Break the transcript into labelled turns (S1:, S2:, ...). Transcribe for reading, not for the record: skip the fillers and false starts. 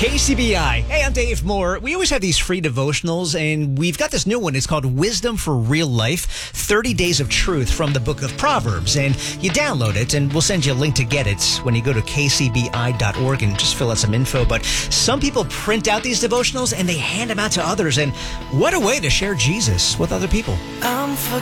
S1: KCBI. Hey, I'm Dave Moore. We always have these free devotionals, and we've got this new one. It's called Wisdom for Real Life, 30 Days of Truth from the Book of Proverbs. And you download it, and we'll send you a link to get it when you go to kcbi.org and just fill out some info. But some people print out these devotionals, and they hand them out to others. And what a way to share Jesus with other people.
S2: I'm